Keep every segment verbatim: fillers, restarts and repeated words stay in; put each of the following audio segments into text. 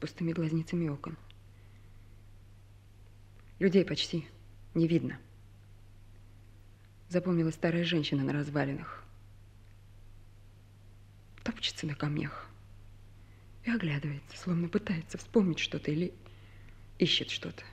пустыми глазницами окон. Людей почти не видно. Запомнилась старая женщина на развалинах. Топчется на камнях и оглядывается, словно пытается вспомнить что-то или ищет что-то.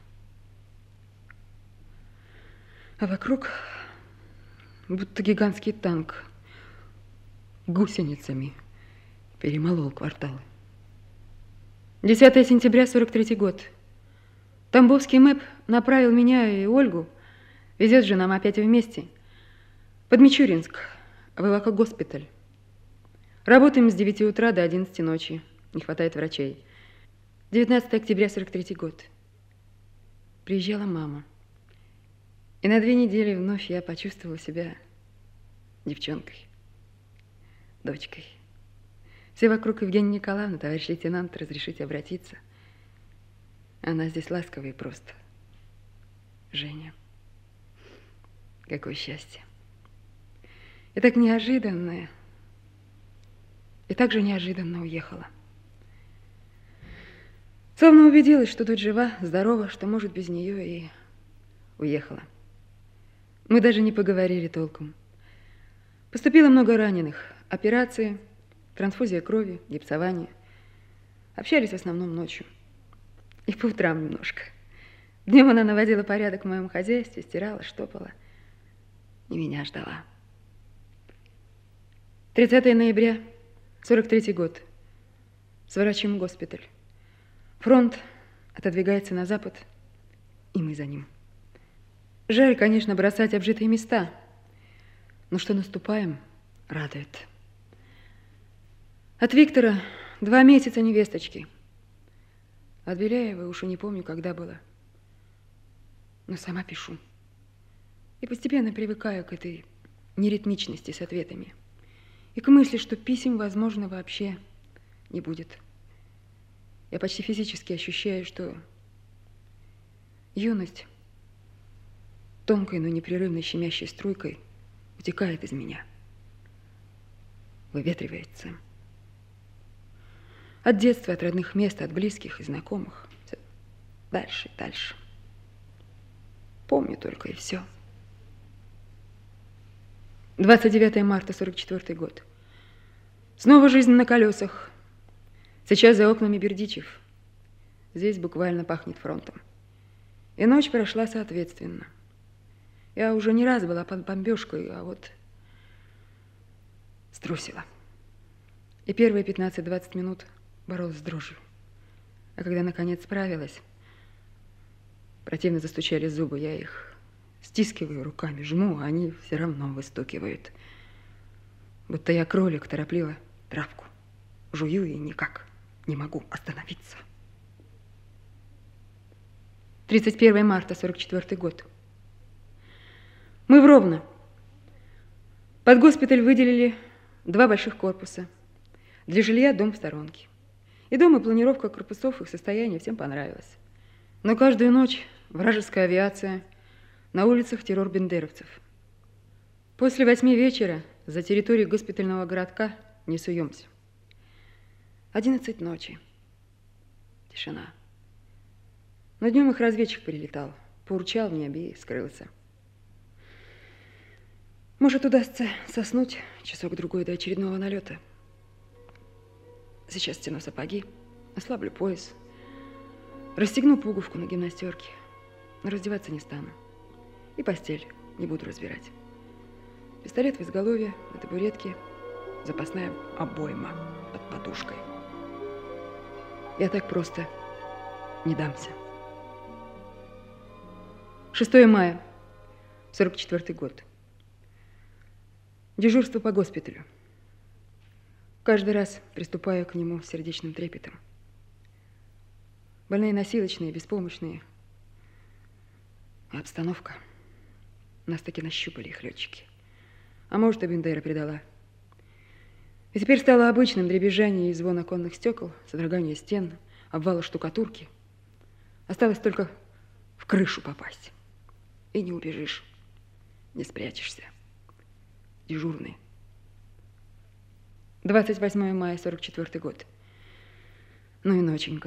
А вокруг будто гигантский танк гусеницами перемолол кварталы. десятое сентября сорок третий год. Тамбовский мэп направил меня и Ольгу, везет же нам опять вместе, под Мичуринск, в эвакогоспиталь. Работаем с девяти утра до одиннадцати ночи. Не хватает врачей. девятнадцатое октября сорок третий год. Приезжала мама. И на две недели вновь я почувствовала себя девчонкой, дочкой. Все вокруг: Евгения Николаевна, товарищ лейтенант, разрешите обратиться. Она здесь ласковая и просто. Женя. Какое счастье. И так неожиданно, и так же неожиданно уехала. Словно убедилась, что дочь жива, здорова, что может без нее, и уехала. Мы даже не поговорили толком. Поступило много раненых. Операции, трансфузия крови, гипсование. Общались в основном ночью. И по утрам немножко. Днем она наводила порядок в моем хозяйстве, стирала, штопала. И меня ждала. тридцатое ноября сорок третий год. Сворачиваем в госпиталь. Фронт отодвигается на запад, и мы за ним. Жаль, конечно, бросать обжитые места, но что наступаем, радует. От Виктора два месяца невесточки. От Беляева уж и не помню, когда было. Но сама пишу. И постепенно привыкаю к этой неритмичности с ответами. И к мысли, что писем, возможно, вообще не будет. Я почти физически ощущаю, что юность тонкой, но непрерывной щемящей струйкой утекает из меня, выветривается. От детства, от родных мест, от близких и знакомых. Все дальше и дальше. Помню только, и все. двадцать девятое марта сорок четвёртый год. Снова жизнь на колесах. Сейчас за окнами Бердичев. Здесь буквально пахнет фронтом. И ночь прошла соответственно. Я уже не раз была под бомбежкой, а вот струсила. И первые пятнадцать-двадцать минут боролась с дрожью. А когда наконец справилась, противно застучали зубы. Я их стискиваю руками, жму, а они все равно выстукивают. Будто я кролик, торопливо травку жую и никак не могу остановиться. тридцать первое марта сорок четвёртый год. Мы в Ровно. Под госпиталь выделили два больших корпуса. Для жилья дом в сторонке. И дом, и планировка корпусов, их состояние всем понравилось. Но каждую ночь вражеская авиация, на улицах террор бендеровцев. После восьми вечера за территорией госпитального городка не суемся. Одиннадцать ночи. Тишина. Но днем их разведчик прилетал, поурчал в небе и скрылся. Может, удастся соснуть часок-другой до очередного налета. Сейчас стяну сапоги, ослаблю пояс, расстегну пуговку на гимнастерке, но раздеваться не стану. И постель не буду разбирать. Пистолет в изголовье, на табуретке, запасная обойма под подушкой. Я так просто не дамся. шестое мая, сорок четвёртый год. Дежурство по госпиталю. Каждый раз приступаю к нему с сердечным трепетом. Больные носилочные, беспомощные. А обстановка. Нас таки нащупали их летчики. А может, и Бендера предала. И теперь стало обычным дребезжание и звон оконных стекол, содрогание стен, обвалы штукатурки. Осталось только в крышу попасть. И не убежишь, не спрячешься. Дежурный. двадцать восьмое мая сорок четвёртый год. Ну и ноченька.